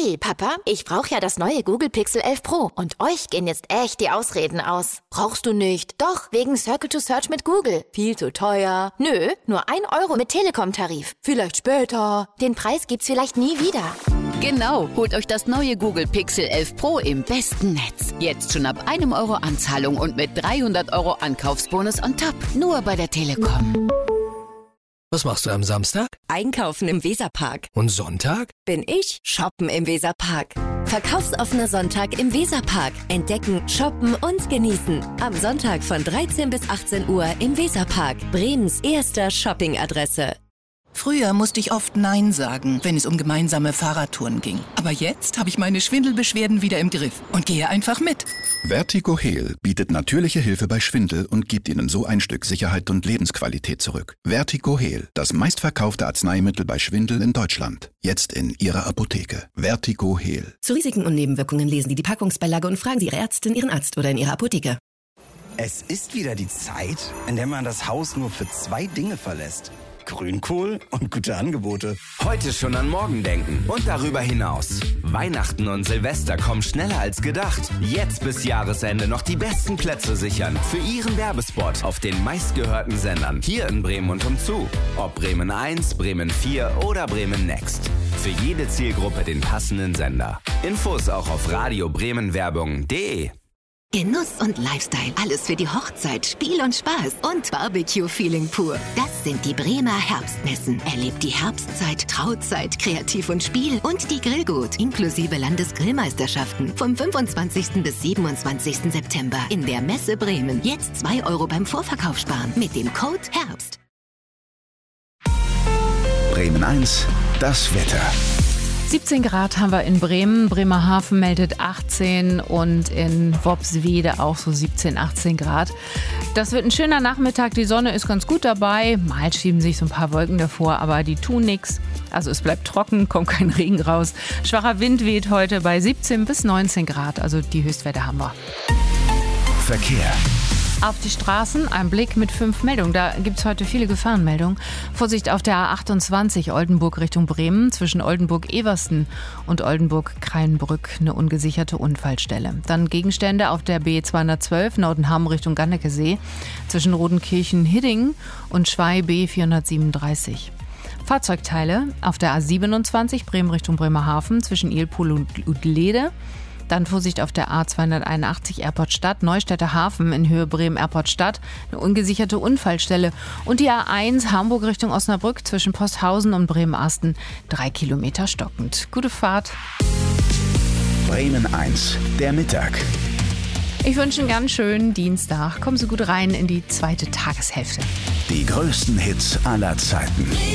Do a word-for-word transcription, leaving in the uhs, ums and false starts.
Hey, Papa, ich brauche ja das neue Google Pixel elf Pro. Und euch gehen jetzt echt die Ausreden aus. Brauchst du nicht? Doch, wegen Circle to Search mit Google. Viel zu teuer. Nö, nur ein Euro mit Telekom-Tarif. Vielleicht später. Den Preis gibt's vielleicht nie wieder. Genau, holt euch das neue Google Pixel elf Pro im besten Netz. Jetzt schon ab einem Euro Anzahlung und mit dreihundert Euro Ankaufsbonus on top. Nur bei der Telekom. Was machst du am Samstag? Einkaufen im Weserpark. Und Sonntag? Bin ich shoppen im Weserpark. Verkaufsoffener Sonntag im Weserpark. Entdecken, shoppen und genießen. Am Sonntag von dreizehn bis achtzehn Uhr im Weserpark. Bremens erster Shoppingadresse. Früher musste ich oft Nein sagen, wenn es um gemeinsame Fahrradtouren ging. Aber jetzt habe ich meine Schwindelbeschwerden wieder im Griff und gehe einfach mit. Vertigo Heal bietet natürliche Hilfe bei Schwindel und gibt Ihnen so ein Stück Sicherheit und Lebensqualität zurück. Vertigo Heal, das meistverkaufte Arzneimittel bei Schwindel in Deutschland. Jetzt in Ihrer Apotheke. Vertigo Heal. Zu Risiken und Nebenwirkungen lesen Sie die Packungsbeilage und fragen Sie Ihre Ärztin, Ihren Arzt oder in Ihrer Apotheke. Es ist wieder die Zeit, in der man das Haus nur für zwei Dinge verlässt. Grünkohl und gute Angebote. Heute schon an morgen denken und darüber hinaus. Weihnachten und Silvester kommen schneller als gedacht. Jetzt bis Jahresende noch die besten Plätze sichern für Ihren Werbespot auf den meistgehörten Sendern. Hier in Bremen und umzu. Ob Bremen eins, Bremen vier oder Bremen Next. Für jede Zielgruppe den passenden Sender. Infos auch auf radio bremen werbung punkt de. Genuss und Lifestyle, alles für die Hochzeit, Spiel und Spaß und Barbecue-Feeling pur. Das sind die Bremer Herbstmessen. Erlebt die Herbstzeit, Trauzeit, Kreativ und Spiel und die Grillgut, inklusive Landesgrillmeisterschaften vom fünfundzwanzigsten bis siebenundzwanzigsten September in der Messe Bremen. Jetzt zwei Euro beim Vorverkauf sparen mit dem Code Herbst. Bremen eins, das Wetter. siebzehn Grad haben wir in Bremen. Bremerhaven meldet achtzehn und in Worpswede auch so siebzehn, achtzehn Grad. Das wird ein schöner Nachmittag. Die Sonne ist ganz gut dabei. Mal schieben sich so ein paar Wolken davor, aber die tun nichts. Also es bleibt trocken, kommt kein Regen raus. Schwacher Wind weht heute bei siebzehn bis neunzehn Grad. Also die Höchstwerte haben wir. Verkehr. Auf die Straßen, ein Blick mit fünf Meldungen. Da gibt es heute viele Gefahrenmeldungen. Vorsicht auf der A achtundzwanzig Oldenburg Richtung Bremen. Zwischen Oldenburg-Eversten und Oldenburg-Kreinbrück eine ungesicherte Unfallstelle. Dann Gegenstände auf der B zweihundertzwölf Nordenham Richtung Ganneckesee. Zwischen Rodenkirchen-Hidding und Schwei B vierhundertsiebenunddreißig. Fahrzeugteile auf der A siebenundzwanzig Bremen Richtung Bremerhaven. Zwischen Ilpool und Udlede. Dann Vorsicht auf der A zweihunderteinundachtzig Airport Stadt, Neustädter Hafen in Höhe Bremen Airport Stadt, eine ungesicherte Unfallstelle. Und die A eins Hamburg Richtung Osnabrück zwischen Posthausen und Bremen-Asten, drei Kilometer stockend. Gute Fahrt. Bremen eins, der Mittag. Ich wünsche einen ganz schönen Dienstag. Kommen Sie gut rein in die zweite Tageshälfte. Die größten Hits aller Zeiten.